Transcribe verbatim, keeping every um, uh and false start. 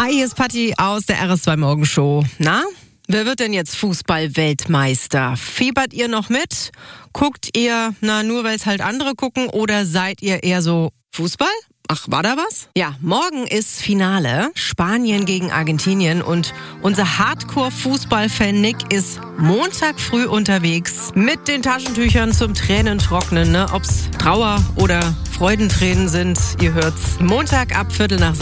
Hi, hier ist Patti aus der R S zwei Morgenshow. Na, wer wird denn jetzt Fußball-Weltmeister? Fiebert ihr noch mit? Guckt ihr, na, nur weil es halt andere gucken, oder seid ihr eher so Fußball? Ach, war da was? Ja, morgen ist Finale. Spanien gegen Argentinien. Und unser Hardcore-Fußball-Fan Nick ist Montag früh unterwegs mit den Taschentüchern zum Tränentrocknen. Ne? Ob's Trauer oder Freudentränen sind, ihr hört's. Montag ab Viertel nach sechs.